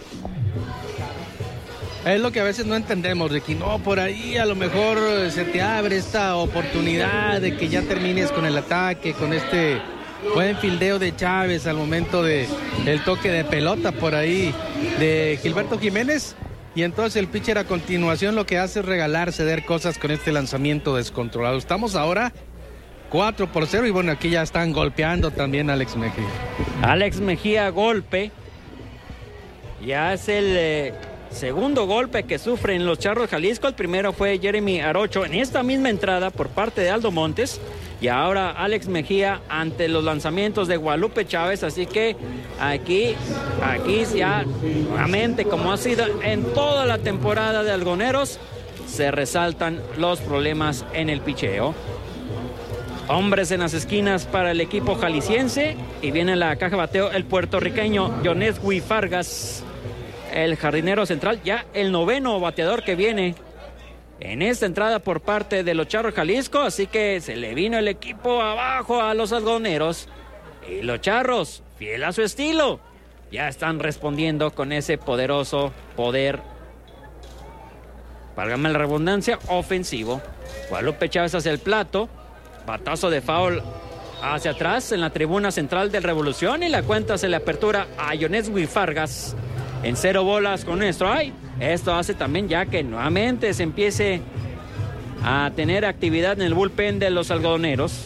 Es lo que a veces no entendemos, de que no, por ahí a lo mejor se te abre esta oportunidad de que ya termines con el ataque, con este buen fildeo de Chávez al momento de el toque de pelota por ahí de Gilberto Jiménez. Y entonces el pitcher a continuación lo que hace es regalar, ceder cosas con este lanzamiento descontrolado. Estamos ahora 4-0 y bueno, aquí ya están golpeando también a Alex Mejía. Alex Mejía golpe. Ya es el segundo golpe que sufren los Charros de Jalisco. El primero fue Jeremy Arocho en esta misma entrada por parte de Aldo Montes. Y ahora Alex Mejía ante los lanzamientos de Guadalupe Chávez. Así que aquí ya nuevamente, como ha sido en toda la temporada de Algoneros, se resaltan los problemas en el picheo. Hombres en las esquinas para el equipo jalisciense. Y viene la caja de bateo el puertorriqueño Yoneswi Fargas, el jardinero central, ya el 9º bateador que viene en esta entrada por parte de los Charros Jalisco. Así que se le vino el equipo abajo a los algodoneros. Y los Charros, fiel a su estilo, ya están respondiendo con ese poderoso poder, válgame la redundancia, ofensivo. Guadalupe Chávez hacia el plato. Batazo de foul hacia atrás en la tribuna central del Revolución. Y la cuenta se le apertura a Yoneswi Fargas en 0 bolas con un strike. Esto hace también ya que nuevamente se empiece a tener actividad en el bullpen de los algodoneros.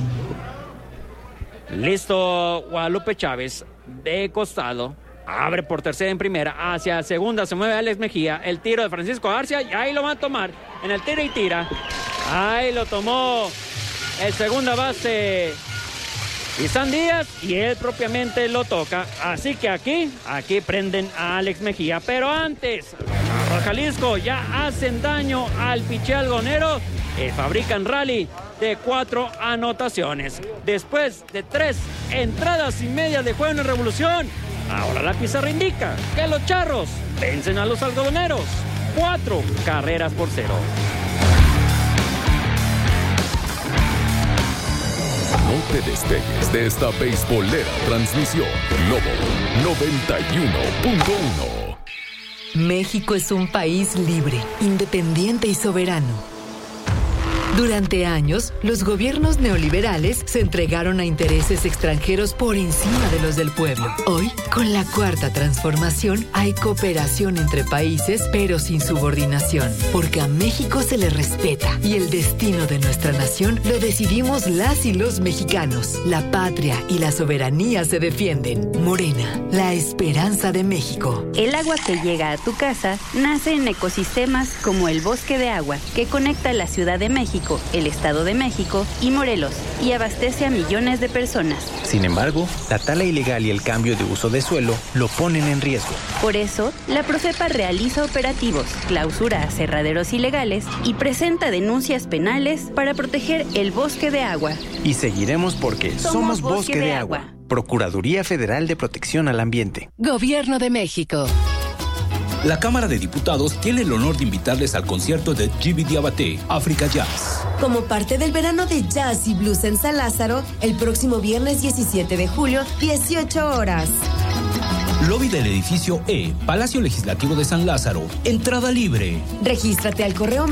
Listo Guadalupe Chávez de costado. Abre por tercera en primera. Hacia segunda se mueve Alex Mejía. El tiro de Francisco Arcia y ahí lo va a tomar en el tira y tira. Ahí lo tomó el segunda base Isan Díaz y él propiamente lo toca. Así que aquí prenden a Alex Mejía. Pero antes, los Jalisco ya hacen daño al picheo algonero. Fabrican rally de 4 anotaciones. Después de 3 entradas y media de juego en Revolución, ahora la pizarra indica que los Charros vencen a los algodoneros 4-0. No te despegues de esta beisbolera transmisión. Globo 91.1. México es un país libre, independiente y soberano. Durante años, los gobiernos neoliberales se entregaron a intereses extranjeros por encima de los del pueblo. Hoy, con la Cuarta Transformación, hay cooperación entre países, pero sin subordinación, porque a México se le respeta y el destino de nuestra nación lo decidimos las y los mexicanos. La patria y la soberanía se defienden. Morena, la esperanza de México. El agua que llega a tu casa nace en ecosistemas como el Bosque de Agua, que conecta la Ciudad de México, el Estado de México y Morelos, y abastece a millones de personas. Sin embargo, la tala ilegal y el cambio de uso de suelo lo ponen en riesgo. Por eso, la Profepa realiza operativos, clausura aserraderos ilegales y presenta denuncias penales para proteger el Bosque de Agua. Y seguiremos porque somos Bosque de Agua. Procuraduría Federal de Protección al Ambiente. Gobierno de México. La Cámara de Diputados tiene el honor de invitarles al concierto de Djiby Diabaté, África Jazz. Como parte del verano de jazz y blues en San Lázaro, el próximo viernes 17 de julio, 18 horas. Lobby del edificio E, Palacio Legislativo de San Lázaro. Entrada libre. Regístrate al correo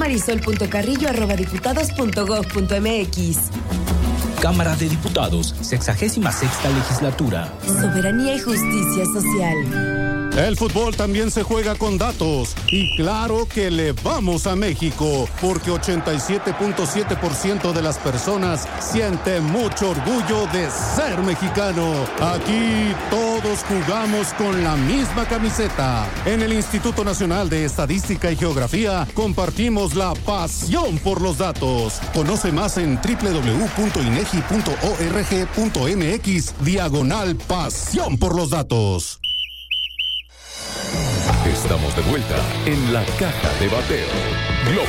marisol.carrillo@diputados.gov.mx. Cámara de Diputados, 66ª legislatura. Soberanía y justicia social. El fútbol también se juega con datos y claro que le vamos a México porque 87.7% de las personas siente mucho orgullo de ser mexicano. Aquí todos jugamos con la misma camiseta. En el Instituto Nacional de Estadística y Geografía compartimos la pasión por los datos. Conoce más en www.inegi.org.mx/pasión por los datos. Estamos de vuelta en la Caja de Bateo. Globo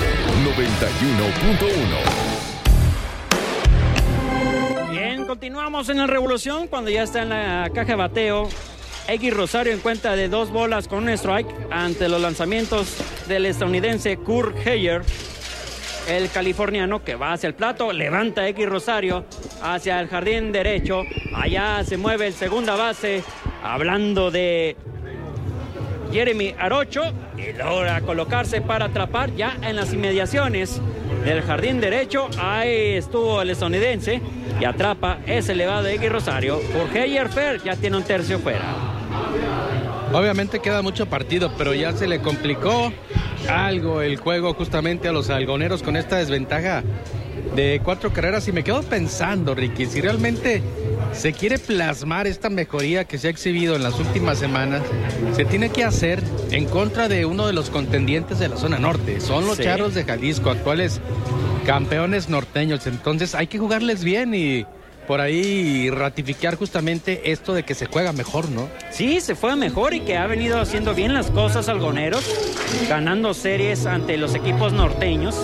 91.1. Bien, continuamos en la revolución cuando ya está en la caja de bateo. Eggy Rosario en cuenta de 2 bolas con un strike ante los lanzamientos del estadounidense Kurt Heyer. El californiano que va hacia el plato, levanta Eggy Rosario hacia el jardín derecho. Allá se mueve el segunda base, hablando de Jeremy Arocho, y logra colocarse para atrapar ya en las inmediaciones del jardín derecho. Ahí estuvo el estadounidense y atrapa ese elevado de Eggy Rosario. Por Heyer Fer ya tiene un tercio fuera. Obviamente queda mucho partido, pero ya se le complicó algo el juego justamente a los algoneros con esta desventaja de 4 carreras. Y me quedo pensando, Ricky, si realmente se quiere plasmar esta mejoría que se ha exhibido en las últimas semanas, se tiene que hacer en contra de uno de los contendientes de la zona norte. Son los Charros de Jalisco, actuales campeones norteños. Entonces hay que jugarles bien y por ahí ratificar justamente esto de que se juega mejor, ¿no? Sí, se juega mejor y que ha venido haciendo bien las cosas algoneros, ganando series ante los equipos norteños.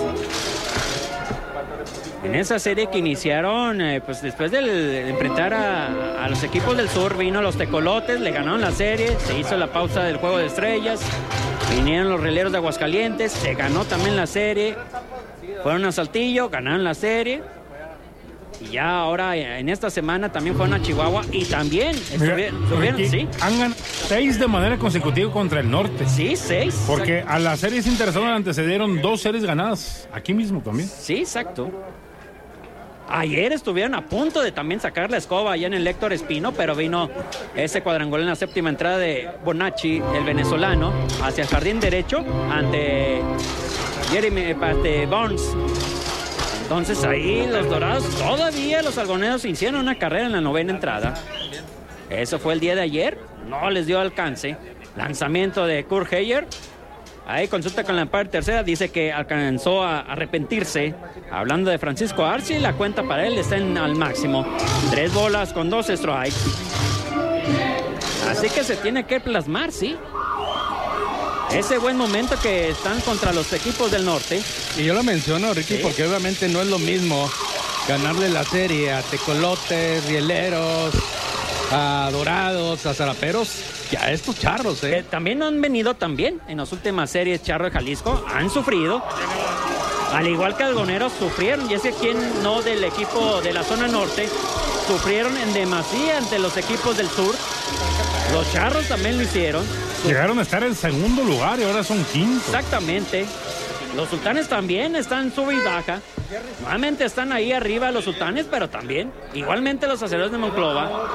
En esa serie que iniciaron, pues después de enfrentar a los equipos del sur, vino los tecolotes, le ganaron la serie, se hizo la pausa del juego de estrellas, vinieron los rieleros de Aguascalientes, se ganó también la serie, fueron a Saltillo, ganaron la serie, y ya ahora en esta semana también fueron a Chihuahua y también estuvieron, sí. Han ganado 6 de manera consecutiva contra el norte. Sí, 6. Porque a las series interesadas antecedieron 2 series ganadas, aquí mismo también. Sí, exacto. Ayer estuvieron a punto de también sacar la escoba allá en el Héctor Espino, pero vino ese cuadrangular en la séptima entrada de Bonacci, el venezolano, hacia el jardín derecho ante Jeremy Bonds. Entonces ahí los Dorados, todavía los algoneros hicieron una carrera en la 9ª entrada. Eso fue el día de ayer, no les dio alcance. Lanzamiento de Kurt Heyer. Ahí consulta con la parte tercera, dice que alcanzó a arrepentirse. Hablando de Francisco Arce, la cuenta para él está al máximo. 3 bolas con 2 strikes. Así que se tiene que plasmar, sí. Ese buen momento que están contra los equipos del norte. Y yo lo menciono, Ricky, ¿sí? Porque obviamente no es lo mismo ganarle la serie a tecolotes, rieleros, a dorados, a zaraperos, que a estos charros, también han venido también en las últimas series. Charros de Jalisco han sufrido, al igual que algoneros sufrieron, y es que quien no del equipo de la zona norte sufrieron en demasía ante los equipos del sur. Los charros también lo hicieron. Llegaron a estar en segundo lugar y ahora son quinto. Exactamente. Los sultanes también están sub y baja. Nuevamente están ahí arriba los sultanes, pero también igualmente los acereros de Monclova.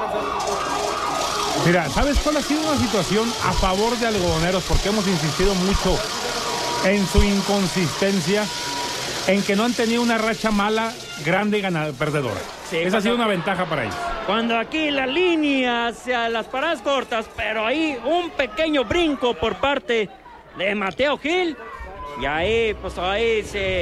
Mira, ¿sabes cuál ha sido una situación a favor de algodoneros? Porque hemos insistido mucho en su inconsistencia, en que no han tenido una racha mala, grande y perdedora. Sí, esa ha sido una ventaja para ellos. Cuando aquí la línea hacia las paradas cortas, pero ahí un pequeño brinco por parte de Mateo Gil. Y ahí, pues ahí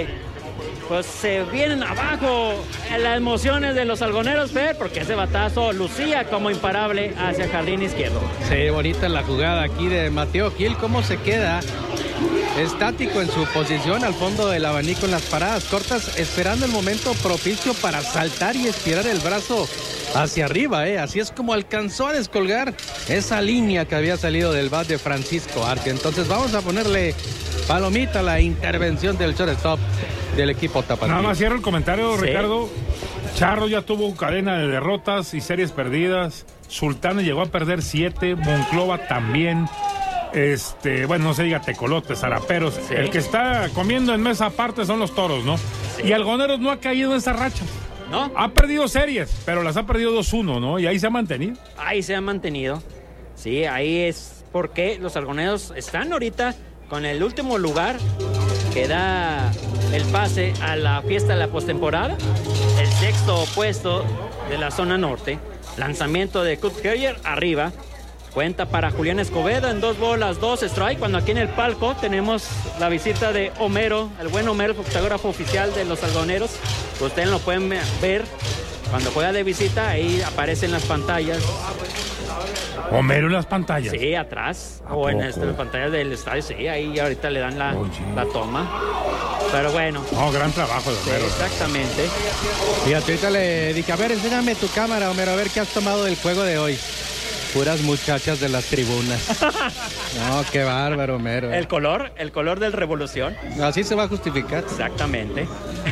se vienen abajo las emociones de los algoneros, Fer, porque ese batazo lucía como imparable hacia el jardín izquierdo. Sí, bonita la jugada aquí de Mateo Gil, cómo se queda estático en su posición al fondo del abanico en las paradas cortas, esperando el momento propicio para saltar y estirar el brazo hacia arriba, así es como alcanzó a descolgar esa línea que había salido del bat de Francisco Arce. Entonces vamos a ponerle palomita a la intervención del shortstop del equipo tapatío. Nada más cierro el comentario, ¿sí? Ricardo. Charro ya tuvo cadena de derrotas y series perdidas. Sultanes llegó a perder 7, Monclova también. Bueno, no se diga tecolotes, zaraperos. Sí. El que está comiendo en mesa aparte son los toros, ¿no? Sí. Y Algoneros no ha caído en esa racha. ¿No? Ha perdido series, pero las ha perdido 2-1, ¿no? Y ahí se ha mantenido. Ahí se ha mantenido. Sí, ahí es porque los algodoneros están ahorita con el último lugar que da el pase a la fiesta de la postemporada, el 6º puesto de la zona norte. Lanzamiento de Kurt Heyer arriba. Cuenta para Julián Escobedo en 2 bolas, 2 strike. Cuando aquí en el palco tenemos la visita de Homero, el buen Homero, fotógrafo oficial de los algodoneros. Ustedes lo pueden ver cuando juega de visita, ahí aparecen las pantallas. Homero en las pantallas. Sí, atrás. O en las pantallas del estadio, sí, ahí ahorita le dan la toma. Pero bueno. Gran trabajo de Homero. Sí, exactamente. Fíjate, ahorita le dije, a ver, enséñame tu cámara, Homero, a ver qué has tomado del juego de hoy. Puras muchachas de las tribunas. No, qué bárbaro, Homero. El color del Revolución. Así se va a justificar. Exactamente.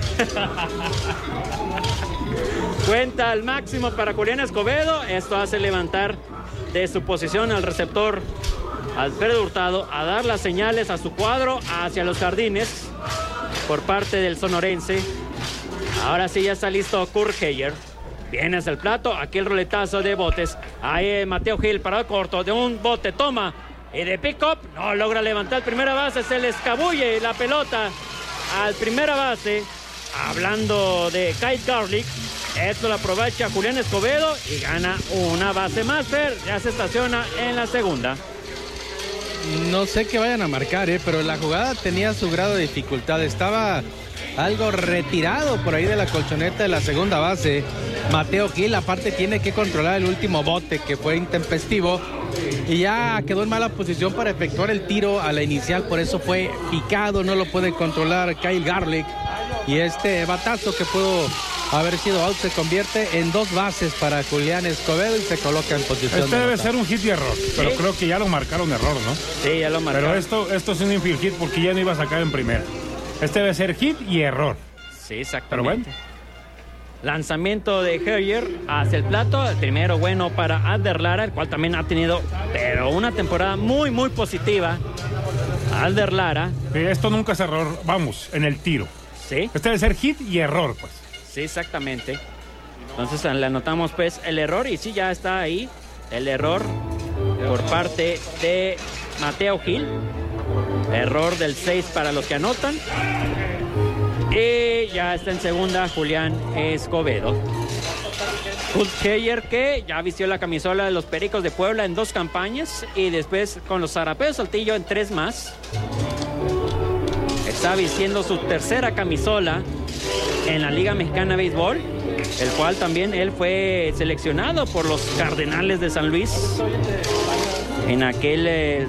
Cuenta al máximo para Julián Escobedo. Esto hace levantar de su posición al receptor Alfredo Hurtado a dar las señales a su cuadro hacia los jardines por parte del sonorense. Ahora sí ya está listo Kurt Heyer. Viene hacia el plato, aquí el roletazo de botes. Ahí Mateo Gil parado corto de un bote, toma. Y de pick-up, no logra levantar primera base, se le escabulle la pelota al primera base. Hablando de Kyle Garlick, esto lo aprovecha Julián Escobedo y gana una base más. Fer, ya se estaciona en la segunda. No sé qué vayan a marcar, pero la jugada tenía su grado de dificultad. Estaba algo retirado por ahí de la colchoneta de la segunda base. Mateo Gil, aparte, tiene que controlar el último bote que fue intempestivo y ya quedó en mala posición para efectuar el tiro a la inicial. Por eso fue picado, no lo puede controlar Kyle Garlick. Y este batazo que pudo haber sido out se convierte en 2 bases para Julián Escobedo y se coloca en posición. Este debe ser un hit y error, pero creo que ya lo marcaron error, ¿no? Sí, ya lo marcaron. Pero esto es un infield hit porque ya no iba a sacar en primera. Este debe ser hit y error. Sí, exactamente. Pero bueno. Lanzamiento de Heyer hacia el plato. El primero bueno para Alder Lara, el cual también ha tenido una temporada muy, muy positiva. Alder Lara. Esto nunca es error, vamos, en el tiro. Sí. Este debe ser hit y error, pues. Sí, exactamente. Entonces le anotamos pues el error y sí, ya está ahí el error por parte de Mateo Gil. Error del 6 para los que anotan. Y ya está en segunda Julián Escobedo. Kurt Heyer, que ya vistió la camisola de los Pericos de Puebla en 2 campañas y después con los Zarapeos Saltillo en 3 más. Está vistiendo su tercera camisola en la Liga Mexicana de Béisbol, el cual también él fue seleccionado por los Cardenales de San Luis en aquel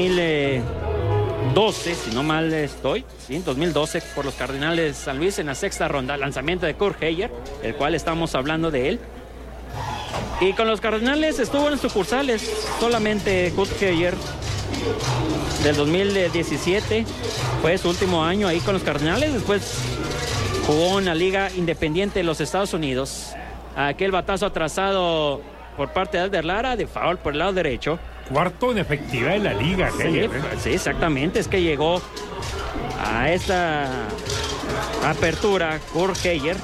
2012, si no mal estoy, sí, 2012 por los Cardenales de San Luis en la 6ª ronda. Lanzamiento de Kurt Heyer, el cual estamos hablando de él. Y con los Cardenales estuvo en sucursales solamente Kurt Heyer. Del 2017 fue su último año ahí con los Cardenales. Después jugó en la Liga Independiente de los Estados Unidos. Aquel batazo atrasado por parte de Alder Lara, de foul por el lado derecho. Cuarto en efectividad de la liga. Sí, exactamente. Es que llegó a esta apertura Kurt Heyer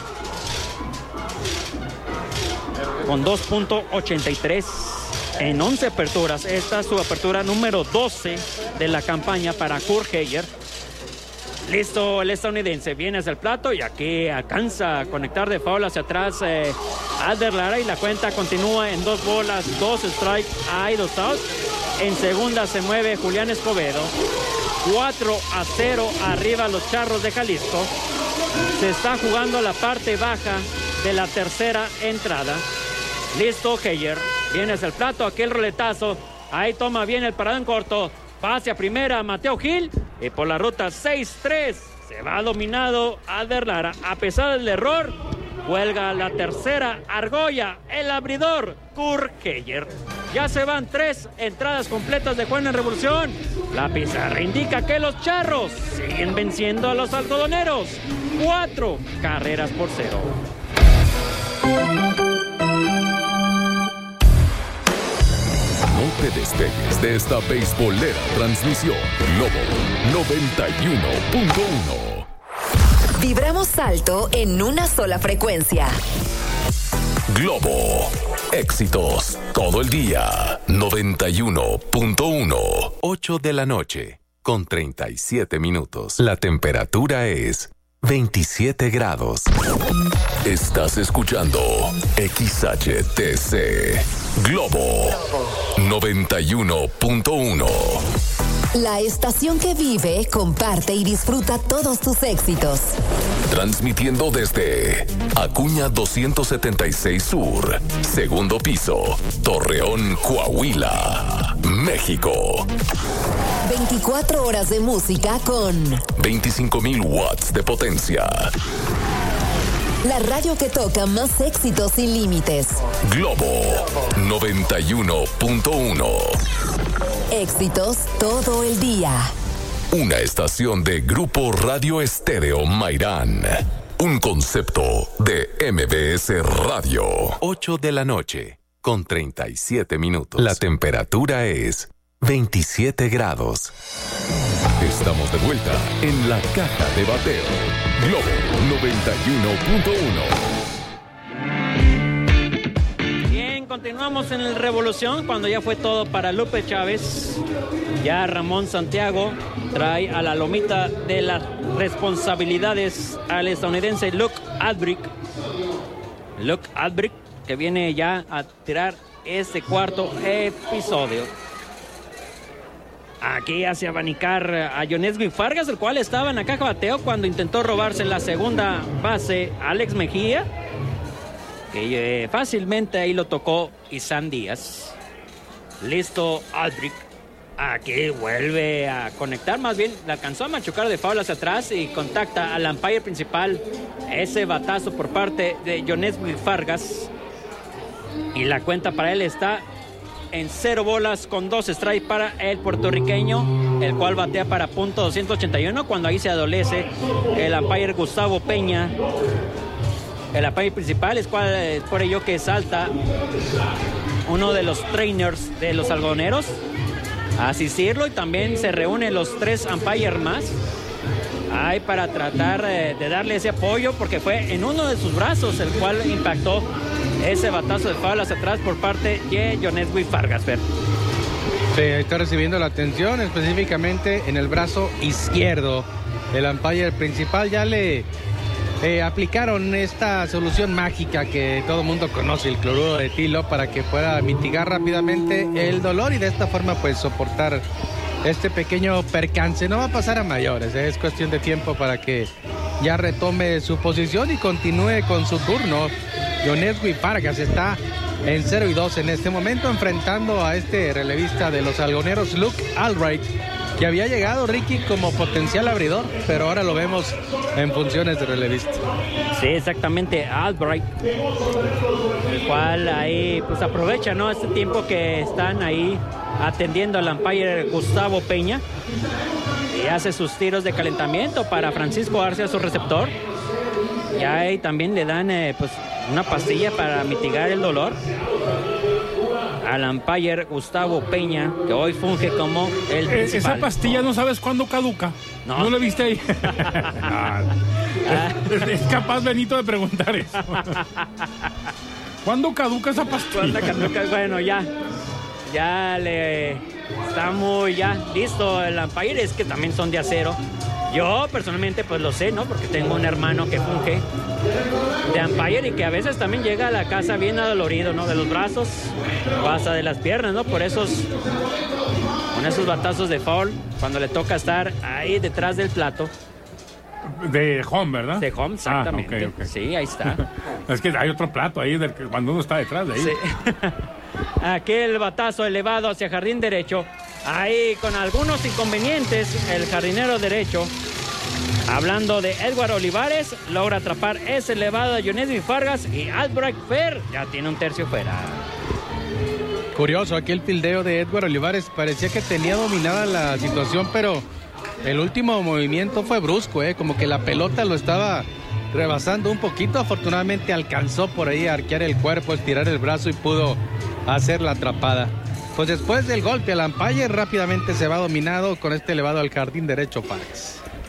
con 2.83 en 11 aperturas. Esta es su apertura número 12 de la campaña para Kurt Heyer. Listo el estadounidense, viene hacia el plato y aquí alcanza a conectar de foul hacia atrás Alder Lara y la cuenta continúa en 2 bolas, 2 strikes, hay 2 outs. En segunda se mueve Julián Escobedo. 4-0 arriba los Charros de Jalisco. Se está jugando la parte baja de la tercera entrada. Listo Heyer, viene hacia el plato, aquel roletazo, ahí toma bien el parado en corto, va hacia primera Mateo Gil y por la ruta 6-3 se va dominado Alder Lara. A pesar del error, cuelga la tercera argolla, el abridor Kurt Heyer. Ya se van 3 entradas completas de juego en Revolución. La pizarra indica que los Charros siguen venciendo a los algodoneros. 4 carreras por 0. No te despegues de esta beisbolera transmisión. Globo 91.1. Vibramos alto en una sola frecuencia. Globo Éxitos todo el día. 91.1. 8 de la noche con 37 minutos. La temperatura es 27 grados. Estás escuchando XHTC Globo 91.1. La estación que vive, comparte y disfruta todos tus éxitos. Transmitiendo desde Acuña 276 Sur, segundo piso, Torreón, Coahuila, México. 24 horas de música con 25,000 watts de potencia. La radio que toca más éxitos sin límites. Globo 91.1. Éxitos todo el día. Una estación de Grupo Radio Estéreo Mairán. Un concepto de MBS Radio. 8 de la noche con 37 minutos. La temperatura es 27 grados. Estamos de vuelta en la caja de bateo. Globo 91.1. Bien, continuamos en el Revolución cuando ya fue todo para Lupe Chávez. Ya Ramón Santiago trae a la lomita de las responsabilidades al estadounidense Luke Albright. Luke Albright, que viene ya a tirar este cuarto episodio. Aquí hace abanicar a Yonesby Fargas, el cual estaba en la caja de bateo cuando intentó robarse la segunda base Alex Mejía, que fácilmente ahí lo tocó Isan Díaz. Listo Albright. Aquí vuelve a conectar, más bien le alcanzó a machucar de foul hacia atrás y contacta al umpire principal. Ese batazo por parte de Yonesby Fargas. Y la cuenta para él está en 0 bolas con 2 strikes para el puertorriqueño, el cual batea para punto .281 cuando ahí se adolece el umpire Gustavo Peña, el umpire principal. Es por ello que salta uno de los trainers de los algodoneros a asistirlo, y también se reúnen los 3 umpires más ahí para tratar de darle ese apoyo, porque fue en uno de sus brazos el cual impactó ese batazo de foul hacia atrás por parte de Yonesby Fargas. Sí, está recibiendo la atención específicamente en el brazo izquierdo. El umpire principal ya le aplicaron esta solución mágica que todo el mundo conoce, el cloruro de etilo, para que pueda mitigar rápidamente el dolor y de esta forma pues soportar este pequeño percance. No va a pasar a mayores, es cuestión de tiempo para que ya retome su posición y continúe con su turno. Yonesby Fargas está en 0-2 en este momento, enfrentando a este relevista de los algoneros, Luke Albright, que había llegado, Ricky, como potencial abridor, pero ahora lo vemos en funciones de relevista. Sí, exactamente, Albright, el cual ahí pues aprovecha, ¿no?, este tiempo que están ahí atendiendo al umpire Gustavo Peña, y hace sus tiros de calentamiento para Francisco Arce, su receptor. Y ahí también le dan pues una pastilla para mitigar el dolor al umpire Gustavo Peña, que hoy funge como el principal. Esa pastilla no sabes cuándo caduca. ¿No la viste ahí? Es capaz Benito de preguntar eso. ¿Cuándo caduca esa pastilla? Bueno, ya le está muy listo el umpire. Es que también son de acero. Yo personalmente pues lo sé, ¿no? Porque tengo un hermano que funge de umpire y que a veces también llega a la casa bien adolorido, ¿no? De los brazos o hasta de las piernas, ¿no? Con esos batazos de foul, cuando le toca estar ahí detrás del plato. De home, ¿verdad? De home, exactamente. Okay. Sí, ahí está. Es que hay otro plato ahí cuando uno está detrás de ahí. Sí. Aquel batazo elevado hacia jardín derecho. Ahí con algunos inconvenientes, el jardinero derecho, hablando de Edward Olivares, logra atrapar ese elevado de Yonesby Fargas, y Albright Fer ya tiene un tercio fuera. Curioso, aquí el fildeo de Edward Olivares parecía que tenía dominada la situación, pero el último movimiento fue brusco, como que la pelota lo estaba rebasando un poquito. Afortunadamente alcanzó por ahí a arquear el cuerpo, estirar el brazo y pudo hacer la atrapada. Pues después del golpe al umpire, rápidamente se va dominado con este elevado al jardín derecho Fargas.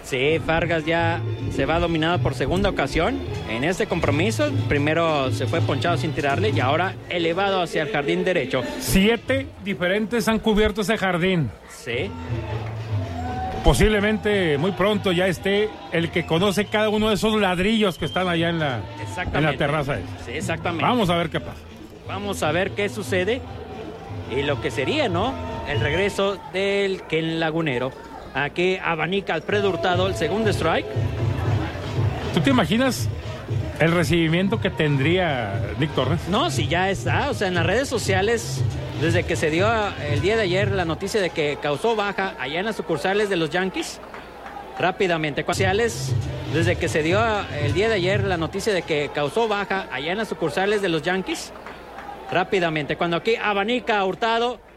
Sí, Fargas ya se va dominado por segunda ocasión. En este compromiso, primero se fue ponchado sin tirarle y ahora elevado hacia el jardín derecho. 7 diferentes han cubierto ese jardín. Sí. Posiblemente muy pronto ya esté el que conoce cada uno de esos ladrillos que están allá en la terraza. Sí, exactamente. Vamos a ver qué pasa. Vamos a ver qué sucede y lo que sería, ¿no? El regreso del Ken Lagunero. Aquí abanica Alfredo Hurtado, el segundo strike. ¿Tú te imaginas el recibimiento que tendría Nick Torres? No, si ya está, o sea, en las redes sociales, desde que se dio el día de ayer la noticia de que causó baja allá en las sucursales de los Yankees, rápidamente, desde que se dio el día de ayer la noticia de que causó baja allá en las sucursales de los Yankees, rápidamente, cuando aquí abanica Hurtado,